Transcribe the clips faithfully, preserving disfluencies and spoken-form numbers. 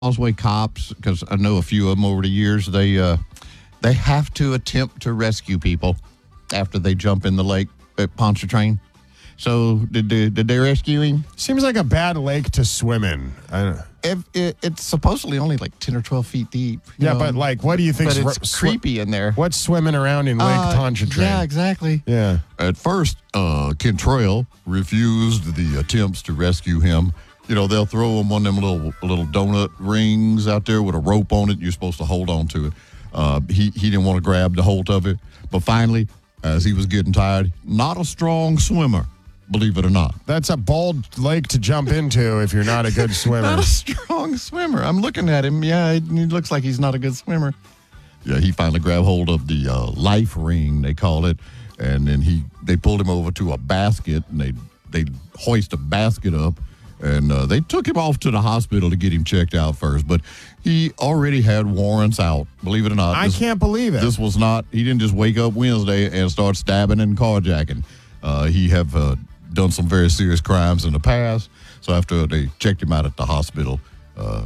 Causeway cops, because I know a few of them over the years, they uh, they have to attempt to rescue people after they jump in the lake at Pontchartrain. So did they, did they rescue him? Seems like a bad lake to swim in. I don't know. It, it, it's supposedly only like ten or twelve feet deep. Yeah, know? but like, what do you think? But it's sw- creepy in there. What's swimming around in Lake Uh, Pontchartrain? Yeah, exactly. Yeah. At first, uh, Kentrail refused the attempts to rescue him. You know, they'll throw him one of them little little donut rings out there with a rope on it. You're supposed to hold on to it. Uh, he, he didn't want to grab the hold of it. But finally, as he was getting tired, not a strong swimmer, believe it or not. That's a bold lake to jump into if you're not a good swimmer. Not a strong swimmer. I'm looking at him. Yeah, he he looks like he's not a good swimmer. Yeah, he finally grabbed hold of the uh, life ring, they call it, and then he they pulled him over to a basket, and they they hoist a basket up, and uh, they took him off to the hospital to get him checked out first. But he already had warrants out, believe it or not. I This- can't believe it. This was not, he didn't just wake up Wednesday and start stabbing and carjacking. Uh, he have uh, done some very serious crimes in the past. So after they checked him out at the hospital, uh,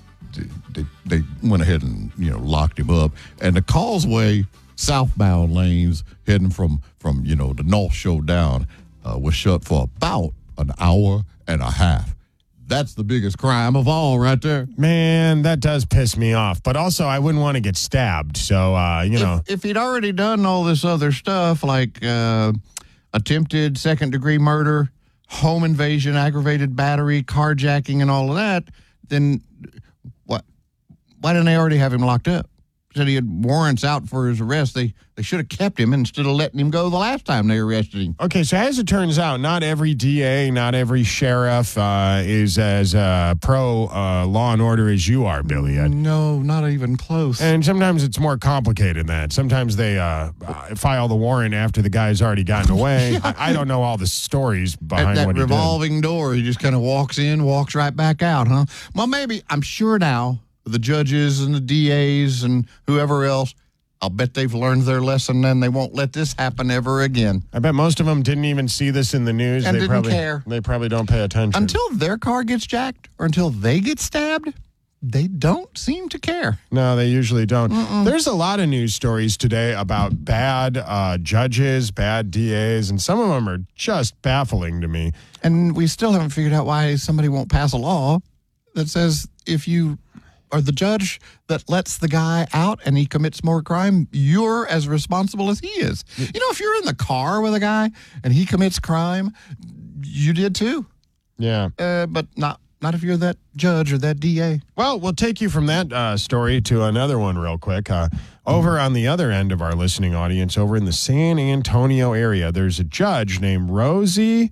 they, they went ahead and, you know, locked him up. And the Causeway southbound lanes heading from, from you know, the North Shore down uh, was shut for about an hour and a half. That's the biggest crime of all right there. Man, that does piss me off. But also, I wouldn't want to get stabbed. So, uh, you know. If, if he'd already done all this other stuff, like uh, attempted second-degree murder, home invasion, aggravated battery, carjacking, and all of that, then what? Why didn't they already have him locked up? Said he had warrants out for his arrest. They they should have kept him instead of letting him go the last time they arrested him. Okay, so as it turns out, not every D A, not every sheriff uh, is as uh, pro uh, law and order as you are, Billy. And, No, not even close. and sometimes it's more complicated than that. Sometimes they uh, uh, file the warrant after the guy's already gotten away. I, I don't know all the stories behind that what he did. revolving door, he just kind of walks in, walks right back out, huh? Well, maybe, I'm sure now, the judges and the D As and whoever else, I'll bet they've learned their lesson and they won't let this happen ever again. I bet most of them didn't even see this in the news. And they didn't probably, care. They probably don't pay attention. Until their car gets jacked or until they get stabbed, they don't seem to care. No, they usually don't. Mm-mm. There's a lot of news stories today about bad uh, judges, bad D As, and some of them are just baffling to me. And we still haven't figured out why somebody won't pass a law that says if you are the judge that lets the guy out and he commits more crime, you're as responsible as he is. You know, if you're in the car with a guy and he commits crime, you did too. Yeah. Uh, but not not if you're that judge or that D A. Well, we'll take you from that uh, story to another one real quick. Uh, over on the other end of our listening audience, over in the San Antonio area, there's a judge named Rosie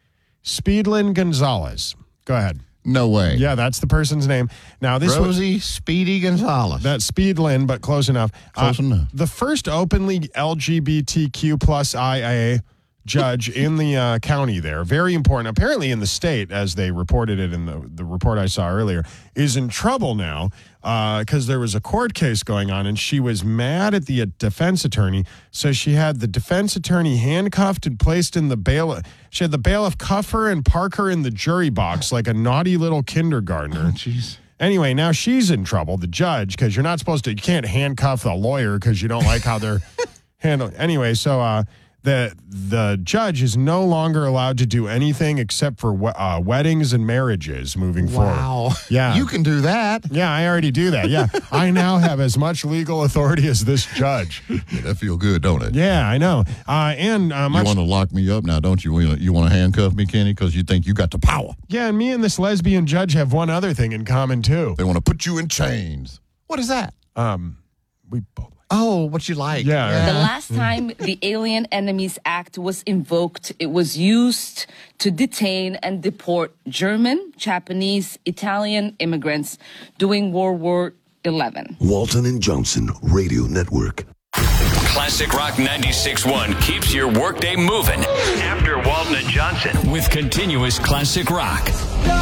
Speedlin Gonzalez. Go ahead. No way. Yeah, that's the person's name. Now, this was Rosie Speedy Gonzalez. that Speedlin, but close enough. Close Uh, enough. The first openly L G B T Q plus I A judge in the uh, county there, very important, apparently in the state, as they reported it in the, the report I saw earlier, is in trouble now because uh, there was a court case going on and she was mad at the uh, defense attorney. So she had the defense attorney handcuffed and placed in the bailiff. She had the bailiff cuff her and park her in the jury box like a naughty little kindergartner. Jeez. Anyway, now she's in trouble, the judge, because you're not supposed to, you can't handcuff a lawyer because you don't like how they're handled. Anyway, so uh, the the judge is no longer allowed to do anything except for we- uh, weddings and marriages moving forward. Wow. Yeah. You can do that. Yeah, I already do that. Yeah. I now have as much legal authority as this judge. Yeah, that feel good, don't it? Yeah, I know. Uh, and uh, You much, want to lock me up now, don't you? You want to handcuff me, Kenny, because you think you got the power. yeah, and me and this lesbian judge have one other thing in common, too. They want to put you in chains. What is that? Um, we both. Oh, what you like. Yeah. The last time the Alien Enemies Act was invoked, it was used to detain and deport German, Japanese, Italian immigrants during World War Eleven. Walton and Johnson Radio Network. Classic Rock ninety-six point one keeps your workday moving. After Walton and Johnson with continuous classic rock.